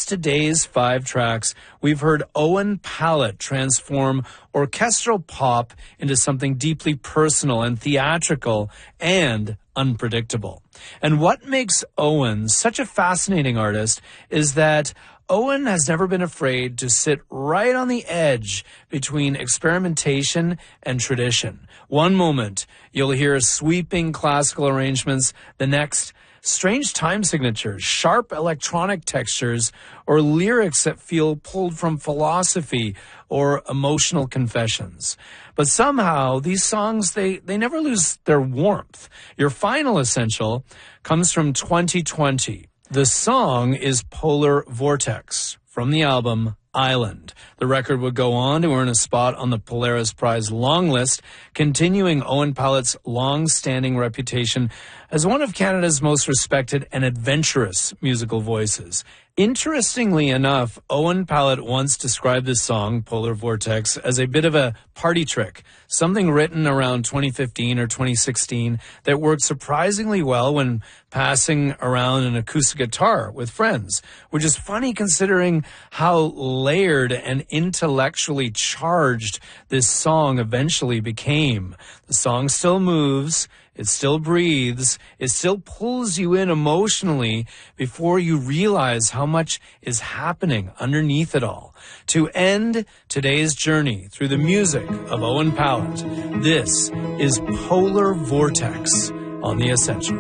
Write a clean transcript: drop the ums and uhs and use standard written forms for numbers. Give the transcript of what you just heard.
today's 5 tracks, we've heard Owen Pallett transform orchestral pop into something deeply personal and theatrical and unpredictable. And what makes Owen such a fascinating artist is that Owen has never been afraid to sit right on the edge between experimentation and tradition. One moment, you'll hear sweeping classical arrangements. The next, strange time signatures, sharp electronic textures, or lyrics that feel pulled from philosophy or emotional confessions. But somehow, these songs, they never lose their warmth. Your final essential comes from 2020. The song is Polar Vortex from the album Island. The record would go on to earn a spot on the Polaris Prize long list, continuing Owen Pallett's long-standing reputation as one of Canada's most respected and adventurous musical voices. Interestingly enough, Owen Pallett once described this song, Polar Vortex, as a bit of a party trick, something written around 2015 or 2016 that worked surprisingly well when passing around an acoustic guitar with friends, which is funny considering how layered and intellectually charged this song eventually became. The song still moves, it still breathes, it still pulls you in emotionally before you realize how much is happening underneath it all. To end today's journey through the music of Owen Pallett, this is Polar Vortex on The Essential.